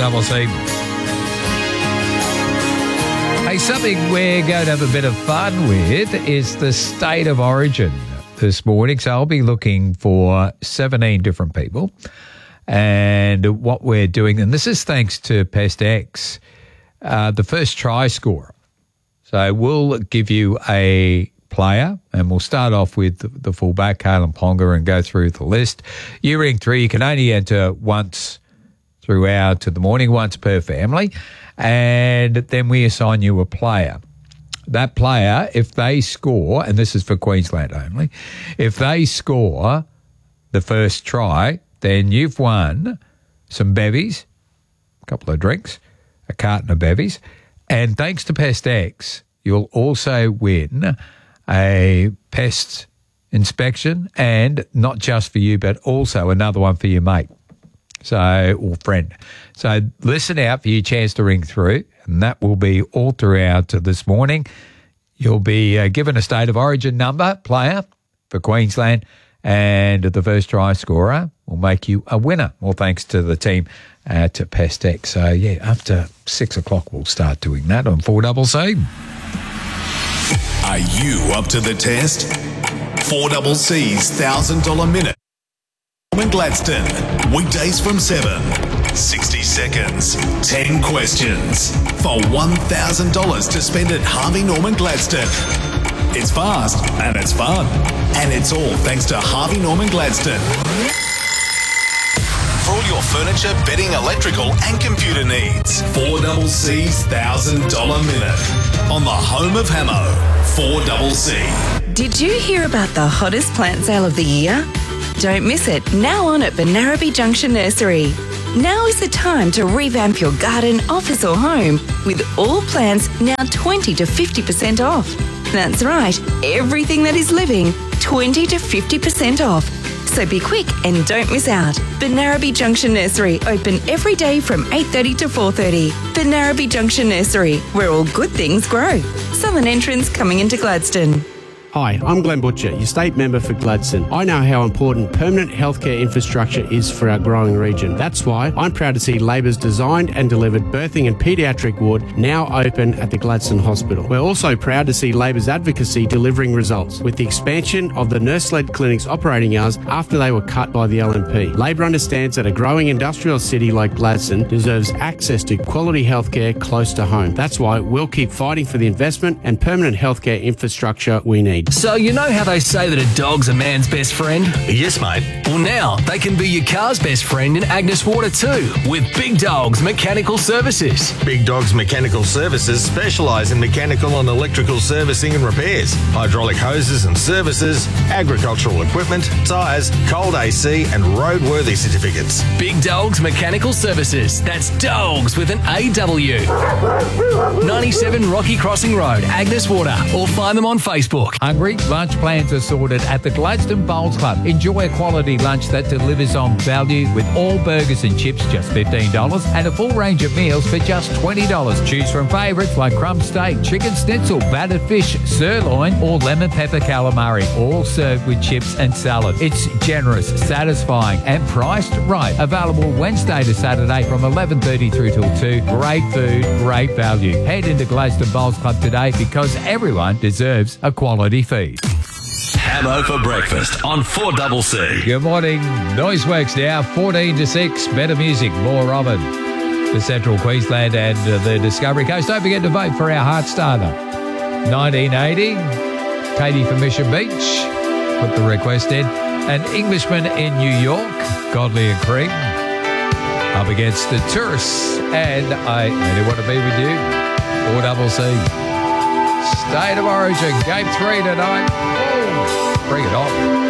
4CC. Hey, something we're going to have a bit of fun with is the state of origin this morning. So I'll be looking for 17 different people. And what we're doing, and this is thanks to Pest X, the first try scorer. So we'll give you a player, and we'll start off with the fullback, Kalen Ponga, and go through the list. You ring 3. You can only enter once throughout the morning, once per family, and then we assign you a player. That player, if they score, and this is for Queensland only, if they score the first try, then you've won some bevies, a couple of drinks, a carton of bevies, and thanks to Pest X, you'll also win a pest inspection, and not just for you, but also another one for your mate, or friend. So listen out for your chance to ring through, and that will be all throughout this morning. You'll be given a state of origin number, player for Queensland, and the first try scorer will make you a winner. Well, thanks to the team at Pest X. So, yeah, after 6 o'clock, we'll start doing that on 4CC. Are you up to the test? 4CC's $1,000 minute. Norman Gladstone, weekdays from 7. 60 seconds, 10 questions for $1,000 to spend at Harvey Norman Gladstone. It's fast and it's fun, and it's all thanks to Harvey Norman Gladstone. For all your furniture, bedding, electrical and computer needs, 4CC's $1,000 minute on the home of Hamo, 4CC. Did you hear about the hottest plant sale of the year? Don't miss it, now on at Benarabi Junction Nursery. Now is the time to revamp your garden, office or home with all plants now 20 to 50% off. That's right, everything that is living, 20 to 50% off. So be quick and don't miss out. Benarabi Junction Nursery, open every day from 8:30 to 4:30. Benarabi Junction Nursery, where all good things grow. Southern entrance coming into Gladstone. Hi, I'm Glenn Butcher, your state member for Gladstone. I know how important permanent healthcare infrastructure is for our growing region. That's why I'm proud to see Labor's designed and delivered birthing and paediatric ward now open at the Gladstone Hospital. We're also proud to see Labor's advocacy delivering results with the expansion of the nurse-led clinics operating hours after they were cut by the LNP. Labor understands that a growing industrial city like Gladstone deserves access to quality healthcare close to home. That's why we'll keep fighting for the investment and permanent healthcare infrastructure we need. So you know how they say that a dog's a man's best friend? Yes, mate. Well, now they can be your car's best friend in Agnes Water too, with Big Dogs Mechanical Services. Big Dogs Mechanical Services specialise in mechanical and electrical servicing and repairs, hydraulic hoses and services, agricultural equipment, tyres, cold AC and roadworthy certificates. Big Dogs Mechanical Services. That's dogs with an AW. 97 Rocky Crossing Road, Agnes Water, or find them on Facebook. Hungry? Lunch plans are sorted at the Gladstone Bowls Club. Enjoy a quality lunch that delivers on value with all burgers and chips just $15 and a full range of meals for just $20. Choose from favourites like crumb steak, chicken schnitzel, battered fish, sirloin or lemon pepper calamari, all served with chips and salad. It's generous, satisfying and priced right. Available Wednesday to Saturday from 11:30 through till 2. Great food, great value. Head into Gladstone Bowls Club today because everyone deserves a quality feed. Hamo for breakfast on 4CC. Good morning. Noiseworks now, 14 to 6. Better music, more Robin. The Central Queensland and the Discovery Coast. Don't forget to vote for our Heartstarter. 1980, Katie from Mission Beach. Put the request in. An Englishman in New York, Godley and Cream. Up against the Tourists. And I only want to be with you. 4CC. State of Origin, Game 3 tonight. Oh, bring it on.